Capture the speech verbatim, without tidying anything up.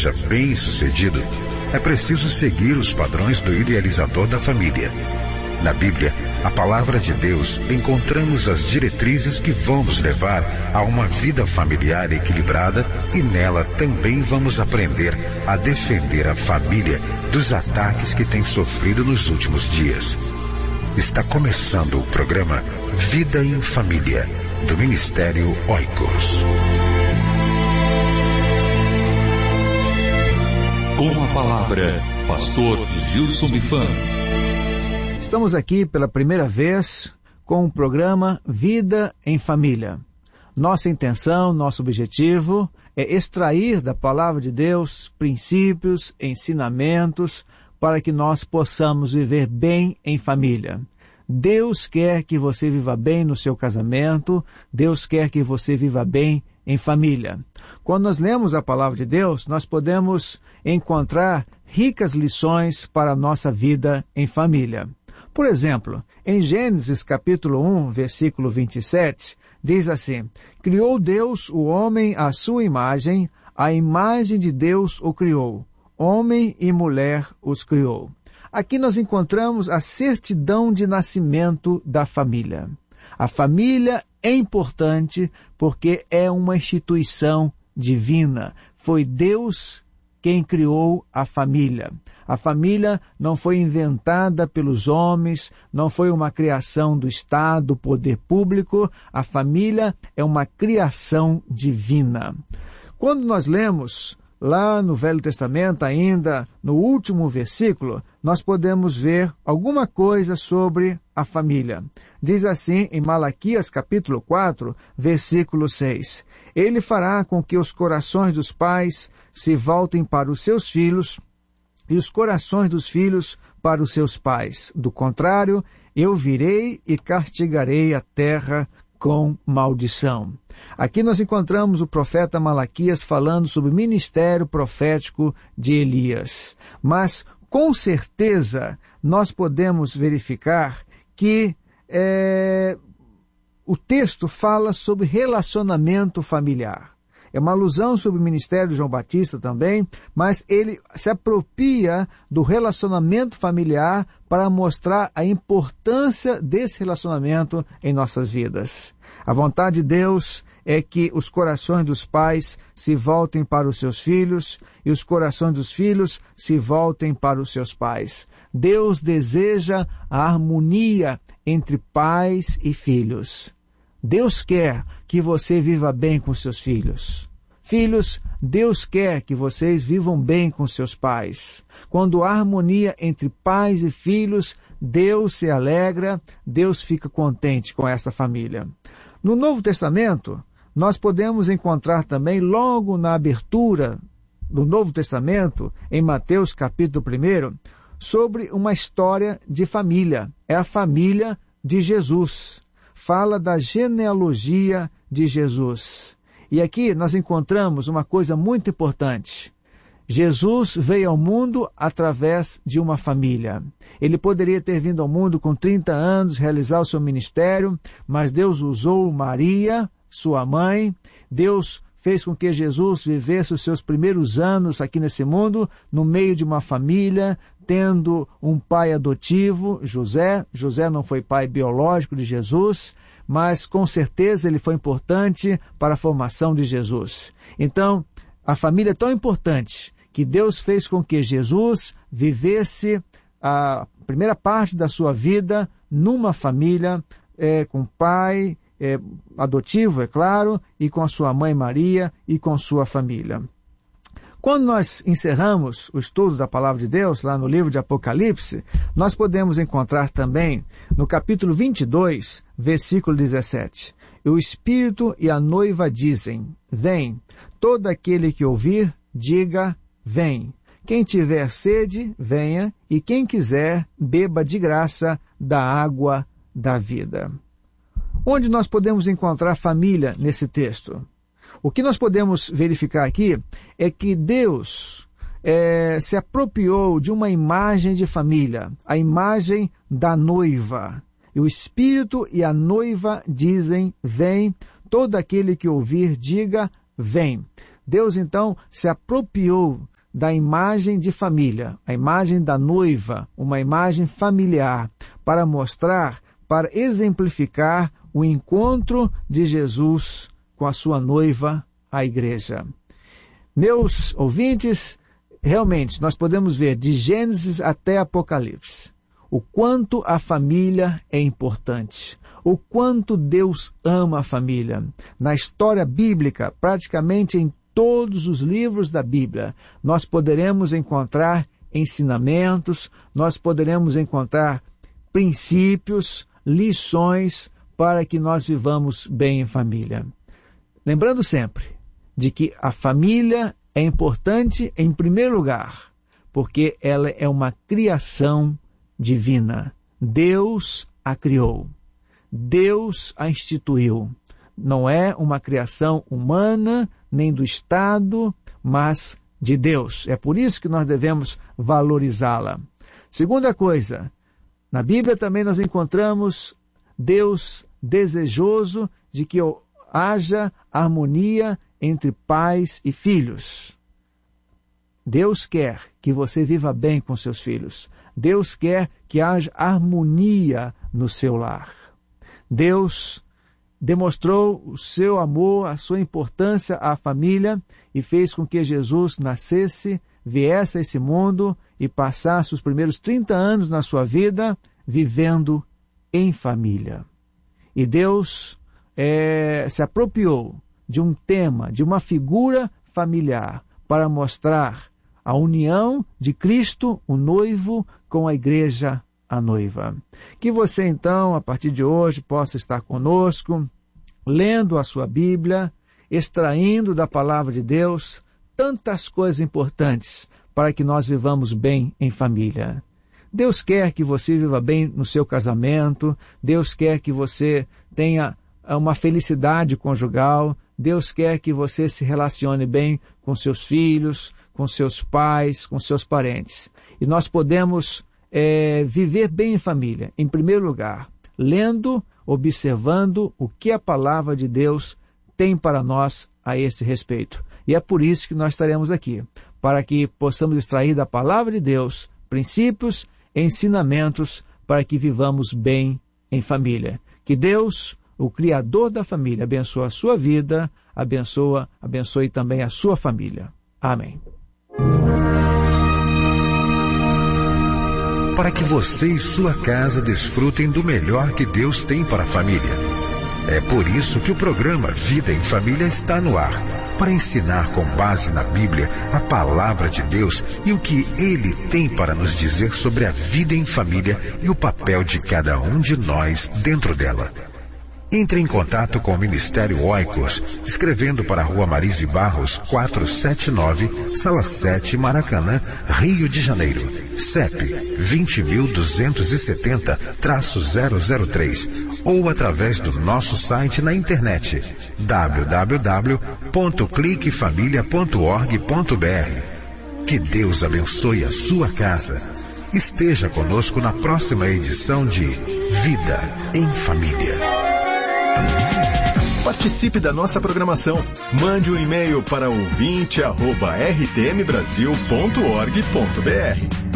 seja bem-sucedido, é preciso seguir os padrões do idealizador da família. Na Bíblia, a palavra de Deus, encontramos as diretrizes que vão nos levar a uma vida familiar equilibrada e nela também vamos aprender a defender a família dos ataques que tem sofrido nos últimos dias. Está começando o programa Vida em Família, do Ministério Oikos. Com a palavra, Pastor Gilson Bifan. Estamos aqui pela primeira vez com o programa Vida em Família. Nossa intenção, nosso objetivo é extrair da palavra de Deus princípios, ensinamentos, para que nós possamos viver bem em família. Deus quer que você viva bem no seu casamento, Deus quer que você viva bem em família. Quando nós lemos a palavra de Deus, nós podemos encontrar ricas lições para a nossa vida em família. Por exemplo, em Gênesis capítulo um, versículo vinte e sete, diz assim: criou Deus o homem à sua imagem, a imagem de Deus o criou, homem e mulher os criou. Aqui nós encontramos a certidão de nascimento da família. A família é importante porque é uma instituição divina. Foi Deus quem criou a família. A família não foi inventada pelos homens, não foi uma criação do Estado, do poder público. A família é uma criação divina. Quando nós lemos lá no Velho Testamento, ainda no último versículo, nós podemos ver alguma coisa sobre a família. Diz assim em Malaquias capítulo quatro, versículo seis: Ele fará com que os corações dos pais se voltem para os seus filhos e os corações dos filhos para os seus pais. Do contrário, eu virei e castigarei a terra com maldição. Aqui nós encontramos o profeta Malaquias falando sobre o ministério profético de Elias. Mas, com certeza, nós podemos verificar que é, o texto fala sobre relacionamento familiar. É uma alusão sobre o ministério de João Batista também, mas ele se apropria do relacionamento familiar para mostrar a importância desse relacionamento em nossas vidas. A vontade de Deus é que os corações dos pais se voltem para os seus filhos e os corações dos filhos se voltem para os seus pais. Deus deseja a harmonia entre pais e filhos. Deus quer que você viva bem com seus filhos. Filhos, Deus quer que vocês vivam bem com seus pais. Quando há harmonia entre pais e filhos, Deus se alegra, Deus fica contente com esta família. No Novo Testamento, nós podemos encontrar também, logo na abertura do Novo Testamento, em Mateus capítulo um, sobre uma história de família. É a família de Jesus. Fala da genealogia de Jesus. E aqui nós encontramos uma coisa muito importante. Jesus veio ao mundo através de uma família. Ele poderia ter vindo ao mundo com trinta anos, realizar o seu ministério, mas Deus usou Maria, sua mãe. Deus fez com que Jesus vivesse os seus primeiros anos aqui nesse mundo, no meio de uma família, tendo um pai adotivo, José. José não foi pai biológico de Jesus, mas com certeza ele foi importante para a formação de Jesus. Então, a família é tão importante que Deus fez com que Jesus vivesse a primeira parte da sua vida numa família, é, com pai é, adotivo, é claro, e com a sua mãe Maria e com sua família. Quando nós encerramos o estudo da Palavra de Deus, lá no livro de Apocalipse, nós podemos encontrar também, no capítulo vinte e dois, versículo dezessete, o Espírito e a noiva dizem, vem, todo aquele que ouvir, diga, vem. Quem tiver sede, venha, e quem quiser, beba de graça da água da vida. Onde nós podemos encontrar família nesse texto? O que nós podemos verificar aqui é que Deus é, se apropriou de uma imagem de família, a imagem da noiva. E o Espírito e a noiva dizem, vem, todo aquele que ouvir, diga, vem. Deus, então, se apropriou da imagem de família, a imagem da noiva, uma imagem familiar, para mostrar, para exemplificar o encontro de Jesus com a sua noiva, a igreja. Meus ouvintes, realmente, nós podemos ver de Gênesis até Apocalipse o quanto a família é importante, o quanto Deus ama a família. Na história bíblica, praticamente em todos os livros da Bíblia, nós poderemos encontrar ensinamentos, nós poderemos encontrar princípios, lições para que nós vivamos bem em família. Lembrando sempre de que a família é importante em primeiro lugar, porque ela é uma criação divina. Deus a criou. Deus a instituiu. Não é uma criação humana, nem do Estado, mas de Deus. É por isso que nós devemos valorizá-la. Segunda coisa, na Bíblia também nós encontramos Deus desejoso de que haja harmonia entre pais e filhos. Deus quer que você viva bem com seus filhos. Deus quer que haja harmonia no seu lar. Deus demonstrou o seu amor, a sua importância à família e fez com que Jesus nascesse, viesse a esse mundo e passasse os primeiros trinta anos na sua vida vivendo em família. E Deus é, se apropriou de um tema, de uma figura familiar, para mostrar a união de Cristo, o noivo, com a igreja, a noiva. Que você então, a partir de hoje, possa estar conosco, lendo a sua Bíblia, extraindo da palavra de Deus tantas coisas importantes para que nós vivamos bem em família. Deus quer que você viva bem no seu casamento, Deus quer que você tenha uma felicidade conjugal, Deus quer que você se relacione bem com seus filhos, com seus pais, com seus parentes. E nós podemos é, viver bem em família, em primeiro lugar, lendo, observando o que a palavra de Deus tem para nós a esse respeito. E é por isso que nós estaremos aqui, para que possamos extrair da palavra de Deus princípios, ensinamentos, para que vivamos bem em família. Que Deus, o Criador da família, abençoe a sua vida, abençoe, abençoe também a sua família. Amém. Para que você e sua casa desfrutem do melhor que Deus tem para a família. É por isso que o programa Vida em Família está no ar, para ensinar com base na Bíblia a palavra de Deus e o que Ele tem para nos dizer sobre a vida em família e o papel de cada um de nós dentro dela. Entre em contato com o Ministério Oikos, escrevendo para a Rua Marise Barros, quatrocentos e setenta e nove, Sala sete, Maracanã, Rio de Janeiro. C E P vinte mil duzentos e setenta, zero zero três, ou através do nosso site na internet w w w ponto clique família ponto org ponto b r. Que Deus abençoe a sua casa. Esteja conosco na próxima edição de Vida em Família. Participe da nossa programação. Mande um e-mail para ouvinte arroba r t m brasil ponto org ponto b r.